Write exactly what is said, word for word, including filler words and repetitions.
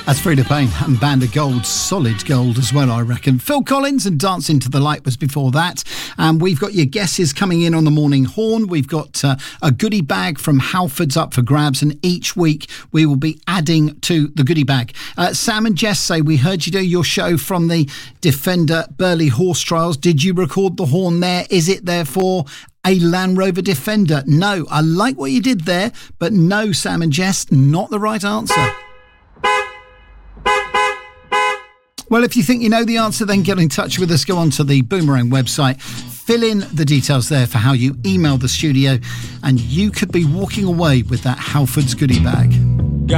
That's Frida Payne and Band of Gold, solid gold as well, I reckon. Phil Collins and Dance Into the Light was before that. And we've got your guesses coming in on the Morning Horn. We've got uh, a goodie bag from Halfords up for grabs, and each week we will be adding to the goodie bag. Uh, Sam and Jess say, we heard you do your show from the Defender Burley Horse Trials. Did you record the horn there? Is it therefore a Land Rover Defender? No, I like what you did there, but no, Sam and Jess, not the right answer. Well, if you think you know the answer, then get in touch with us. Go on to the Boomerang website, fill in the details there for how you email the studio, and you could be walking away with that Halfords goodie bag.